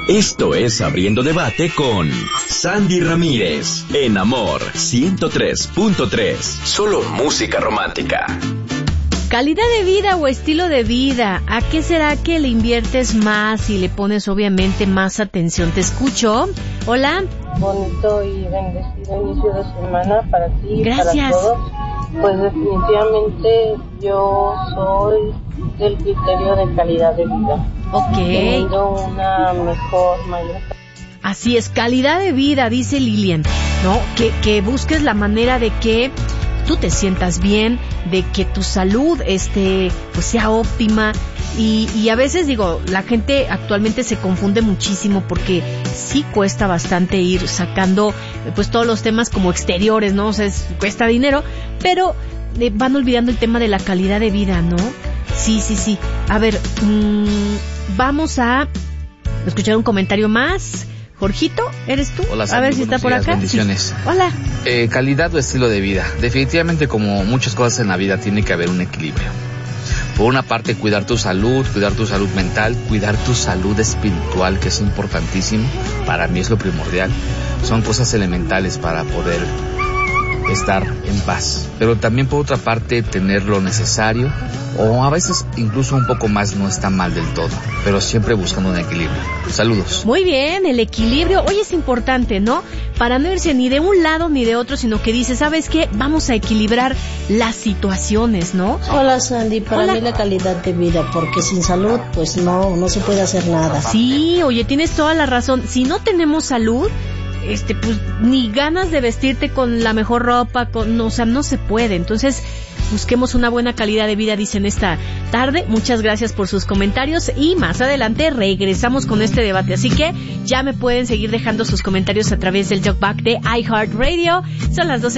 Esto es Abriendo Debate con Sandy Ramírez, en Amor 103.3. Solo música romántica. Calidad de vida o estilo de vida, ¿a qué será que le inviertes más y le pones obviamente más atención? Te escucho. Hola. Bonito y bendecido inicio de semana para ti. Gracias. Para todos. Pues definitivamente yo soy del criterio de calidad de vida. Ok. Teniendo una mayor. Así es, calidad de vida, dice Lilian, ¿no? Que busques la manera de que tú te sientas bien, de que tu salud pues sea óptima y a veces digo, la gente actualmente se confunde muchísimo porque sí cuesta bastante ir sacando pues todos los temas como exteriores, ¿no? O sea, cuesta dinero, pero van olvidando el tema de la calidad de vida, ¿no? Sí. A ver, vamos a escuchar un comentario más. Jorgito, ¿eres tú? Hola, Sandy, a ver si está por acá. Bendiciones. Sí. Hola. Calidad o estilo de vida. Definitivamente, como muchas cosas en la vida, tiene que haber un equilibrio. Por una parte, cuidar tu salud mental, cuidar tu salud espiritual, que es importantísimo. Para mí es lo primordial. Son cosas elementales para poder estar en paz. Pero también, por otra parte, tener lo necesario, o a veces incluso un poco más, no está mal del todo, pero siempre buscando un equilibrio. Saludos. Muy bien, el equilibrio hoy es importante, ¿no? Para no irse ni de un lado ni de otro, sino que dice, ¿sabes qué? Vamos a equilibrar las situaciones, ¿no? Hola, Sandy, para mí la calidad de vida, porque sin salud pues no se puede hacer nada. Sí, oye, tienes toda la razón. Si no tenemos salud, pues ni ganas de vestirte con la mejor ropa, o sea, no se puede. Entonces, busquemos una buena calidad de vida, dicen esta tarde. Muchas gracias por sus comentarios y más adelante regresamos con este debate. Así que ya me pueden seguir dejando sus comentarios a través del talkback de iHeartRadio. Son las 12.